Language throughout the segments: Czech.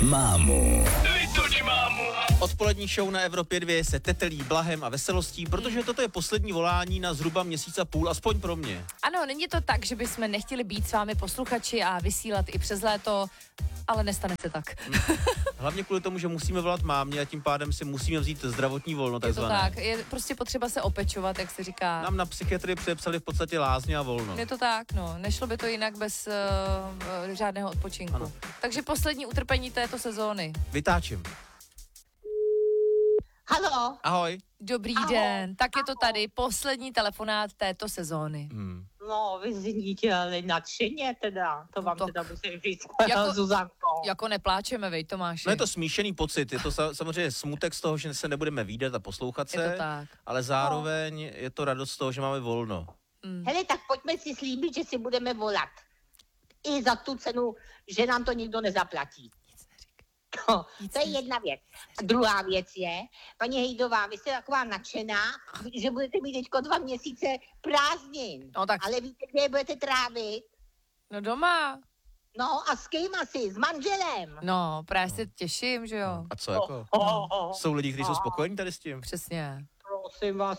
mámu. Vytoč mámu. Odpolední show na Evropě 2 se tetelí blahem a veselostí, protože toto je poslední volání na zhruba měsíc a půl, aspoň pro mě. Ano, není to tak, že bychom nechtěli být s vámi posluchači a vysílat i přes léto, ale nestane se tak. Hlavně kvůli tomu, že musíme volat mámě a tím pádem si musíme vzít zdravotní volno, Je to takzvané. tak, je prostě potřeba se opečovat, jak se říká. Nám na psychiatrii předepsali v podstatě lázně a volno. Je to tak, no. Nešlo by to jinak bez žádného odpočinku. Ano. Takže poslední utrpení této sezóny. Vytáčím. Halo, Ahoj. Dobrý Ahoj. den, tak je to tady poslední telefonát této sezóny. no vy zníte ale nadšeně teda, to vám tak. teda musím říct, Jako- Zuzanko. Jako nepláčeme, vej Tomáši. No je to smíšený pocit, je to samozřejmě smutek z toho, že se nebudeme vídat a poslouchat se, Je to tak. ale zároveň je to radost z toho, že máme volno. Hele, tak pojďme si slíbit, že si budeme volat. I za tu cenu, že nám to nikdo nezaplatí. No, to je jedna věc. A druhá věc je, paní Hejdová, vy jste taková nadšená, že budete mít teďko 2 měsíce prázdnin. No tak. Ale víte, kde je budete trávit? No doma. No a s kým asi? S manželem. No, právě se těším, že jo. A co jako? Jsou lidi, kteří jsou spokojení tady s tím? Přesně. Prosím vás,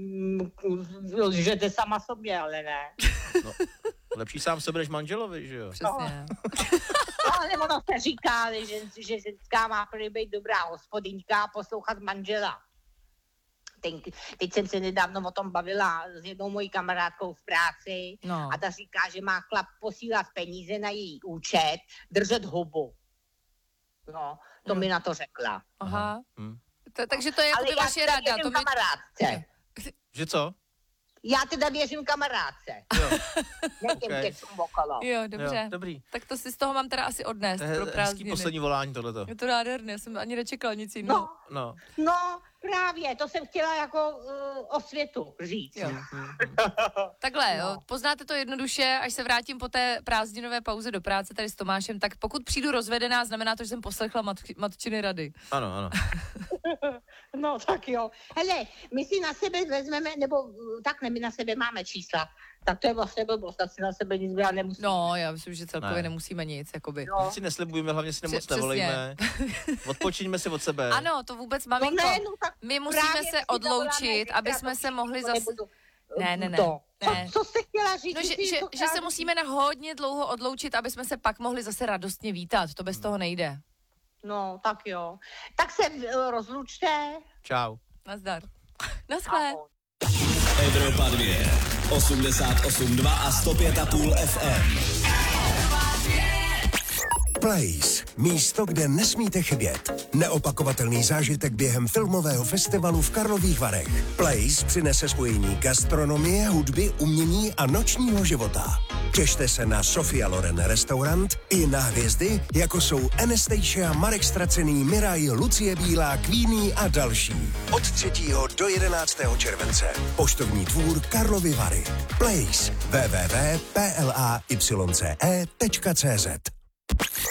lžete sama sobě, ale ne. No, lepší sám sebe než manželovi, že jo? Přesně. No, ale ono se říká, že ženská má prý být dobrá hospodyňka a poslouchat manžela. Teď jsem se nedávno o tom bavila s jednou mojí kamarádkou v práci No. a ta říká, že má chlap posílat peníze na její účet, držet hubu. No, to mi na to řekla. Aha. Hm. Takže to je Ale jakoby já vaše teda rada. věřím To mi... kamarádce. Že co? Já teda věřím kamarádce. Jo, Ne těm Ok. děcům okolo. Jo, dobře. jo, dobrý. Tak to si z toho mám teda asi odnést To je pro hezký prázdniny. poslední volání tohleto. Je to nádherné, jsem ani nečekal nic jiného. No, No. no, právě, to jsem chtěla jako o světu říct. Jo. Takhle, jo, poznáte to jednoduše, až se vrátím po té prázdninové pauze do práce tady s Tomášem, tak pokud přijdu rozvedená, znamená to, že jsem poslechla matčiny rady. Ano, ano. No tak jo. Hele, my si na sebe vezmeme, nebo tak ne, my na sebe máme čísla. Tak to je vlastně blbost, tak si na sebe nic brát nemusíme. No, já myslím, že celkově Ne. nemusíme nic, jakoby. No. Nic si neslibujeme, hlavně si moc Přesně. nevolejme. Odpočiňme si od sebe. Ano, to vůbec, maminko, tak my musíme právě se si odloučit, zavoláme, aby já jsme to se mohli to zase... nebudu, Ne. To. Ne. Co jste chtěla říct? No, Ty si to že chtěla se říct? musíme na hodně dlouho odloučit, aby jsme se pak mohli zase radostně vítat. To bez toho nejde. No, tak jo. Tak se rozlučte. Čau. Nazdar. Naschle. Ahoj. Evropa 2, 88,2 a 105,5 FM. Place, místo, kde nesmíte chybět. Neopakovatelný zážitek během filmového festivalu v Karlových Varech. Place přinese spojení gastronomie, hudby, umění a nočního života. Těšte se na Sofia Loren restaurant i na hvězdy, jako jsou Anastasia, Marek Stracený, Miraj, Lucie Bílá, Queenie a další. Od 3. do 11. července. Poštovní dvůr Karlovy Vary. Place www.playce.cz